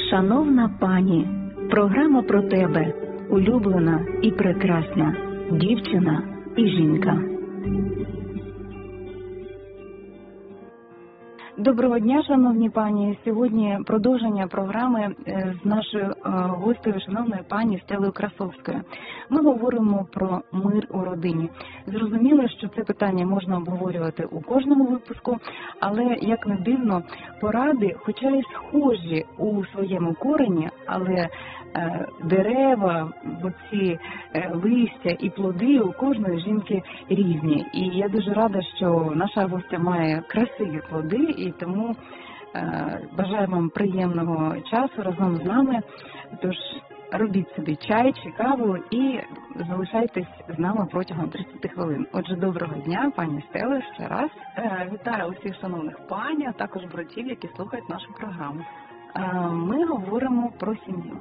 Шановна пані, програма про тебе, улюблена і прекрасна дівчина і жінка. Доброго дня, шановні пані. Сьогодні продовження програми з нашою гостею, шановною пані Стелою Красовською. Ми говоримо про мир у родині. Зрозуміло, що це питання можна обговорювати у кожному випуску, але, як не дивно, поради, хоча й схожі у своєму корені, але дерева, оці листя і плоди у кожної жінки різні. І я дуже рада, що наша гостя має красиві плоди, і тому бажаю вам приємного часу разом з нами. Тож робіть собі чай чи каву і залишайтесь з нами протягом 30 хвилин. Отже, доброго дня, пані Стело, ще раз. Вітаю усіх шановних пані, а також братів, які слухають нашу програму. Ми говоримо про сім'ю.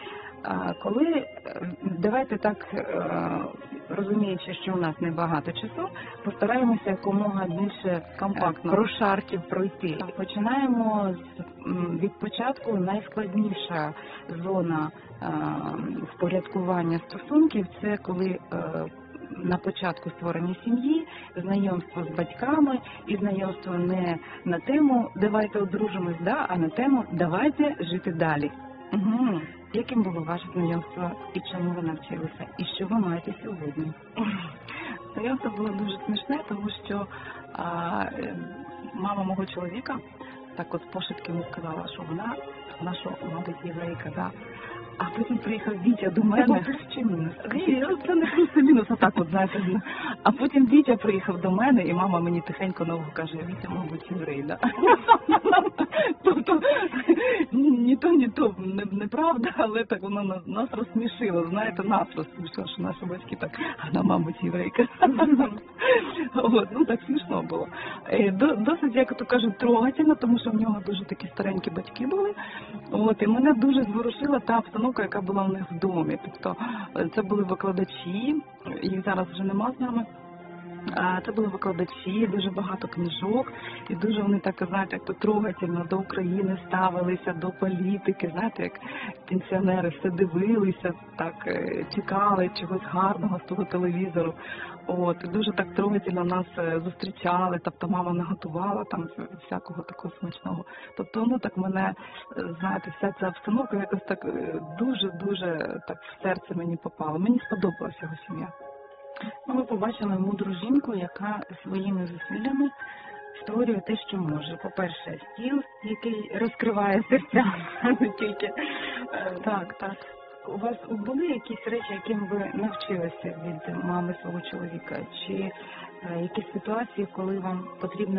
Давайте так, розуміючи, що у нас небагато часу, постараємося якомога більше Компактно. прошарків пройти. Починаємо від початку. Найскладніша зона впорядкування стосунків – це коли на початку створення сім'ї, знайомство з батьками і знайомство не на тему «давайте одружимось», а на тему «давайте жити далі». Угу. Яким було ваше знайомство і чому ви навчилися? І що ви маєте сьогодні? Знайомство було дуже смішне, тому що мама мого чоловіка так от пошепки мені сказала, що вона, мабуть, єврейка, да. А потім приїхав Вітя до мене. Це був плюс чи мінус? Це не плюс, це мінус, а так от, знаєте. А потім Вітя приїхав до мене, і мама мені тихенько на ухо каже: Вітя, мабуть, єврей, да. Тобто, ні то неправда, але так воно нас розсмішило, знаєте, нас розсмішило, що наші батьки так, вона, мабуть, єврейка. От, ну так смішно було. Досить, як то кажуть, трогательно, тому що в нього дуже такі старенькі батьки були. От, і мене дуже зворушила та обстановка, яка була в них в домі. Тобто, це були викладачі, їх зараз вже нема з нами. Це були викладачі, дуже багато книжок, і дуже вони так, знаєте, як то трогательно до України ставилися, до політики, знаєте, як пенсіонери все дивилися, так чекали чогось гарного з того телевізору. От, і дуже так трогательно нас зустрічали, тобто мама наготувала там всякого такого смачного. Тобто, ну так мене, знаєте, вся ця обстановка якось так дуже-дуже так в серце мені попала. Мені сподобалася його сім'я. Ми побачили мудру жінку, яка своїми зусиллями створює те, що може. По-перше, стіл, який розкриває серця, не тільки. Так. У вас були якісь речі, яким ви навчилися від мами свого чоловіка? Чи якісь ситуації, коли вам потрібно